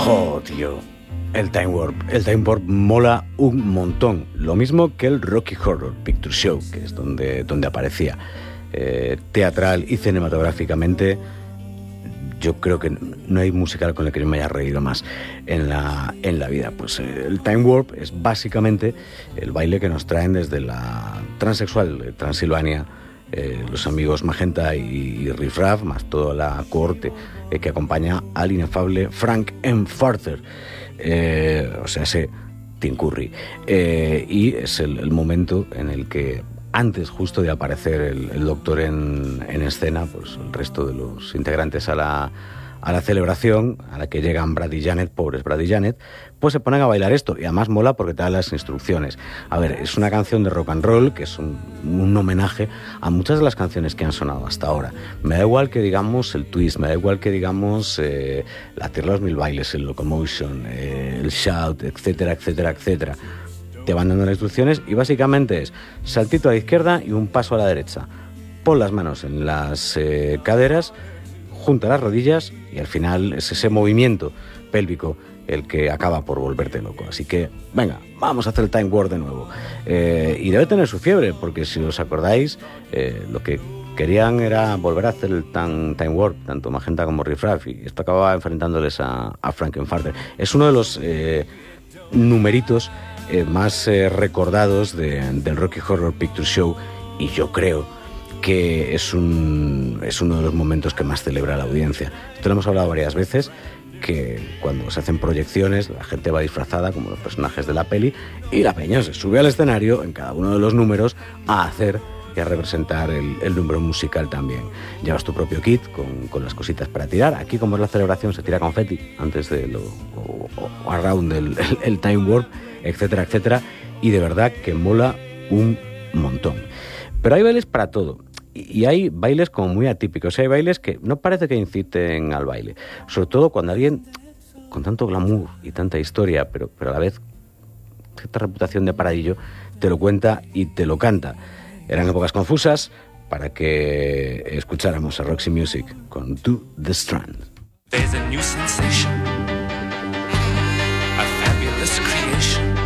Oh, tío. El Time Warp. El Time Warp mola un montón. Lo mismo que el Rocky Horror Picture Show, que es donde aparecía. Teatral y cinematográficamente, yo creo que no hay musical con el que yo me haya reído más en la vida. Pues el Time Warp es básicamente el baile que nos traen desde la transexual de Transilvania, los amigos Magenta y Riff Raff, más toda la cohorte que acompaña al inefable Frank M. Furter, o sea, ese Tim Curry. Y es el momento en el que, antes justo de aparecer el Doctor en escena, pues el resto de los integrantes a la celebración, a la que llegan Brad y Janet, pobres Brad y Janet, pues se ponen a bailar esto, y además mola porque te dan las instrucciones. A ver, es una canción de rock and roll, que es un homenaje a muchas de las canciones que han sonado hasta ahora. Me da igual que digamos el twist, me da igual que digamos la Tierra de los Mil Bailes, el Locomotion, el Shout, etcétera, etcétera, etcétera. Te van dando las instrucciones y básicamente es saltito a la izquierda y un paso a la derecha. Pon las manos en las caderas, junta las rodillas, y al final es ese movimiento pélvico el que acaba por volverte loco. Así que, venga, vamos a hacer el Time Warp de nuevo. Y debe tener su fiebre, porque si os acordáis, lo que querían era volver a hacer el Time Warp, tanto Magenta como Riff Raff, y esto acababa enfrentándoles a Frankenfarter. Es uno de los numeritos más recordados del Rocky Horror Picture Show, y yo creo que es uno de los momentos que más celebra la audiencia. Esto lo hemos hablado varias veces, que cuando se hacen proyecciones la gente va disfrazada como los personajes de la peli, y la peña se sube al escenario en cada uno de los números a hacer y a representar el número musical también. Llevas tu propio kit con las cositas para tirar. Aquí, como es la celebración, se tira confeti antes de o around el Time Warp, etcétera, etcétera, y de verdad que mola un montón. Pero hay bailes para todo. Y hay bailes como muy atípicos. Hay bailes que no parece que inciten al baile. Sobre todo cuando alguien con tanto glamour y tanta historia, pero a la vez cierta reputación de paradillo, te lo cuenta y te lo canta. Eran épocas confusas para que escucháramos a Roxy Music con To The Strand. There's a new sensation, a fabulous creation.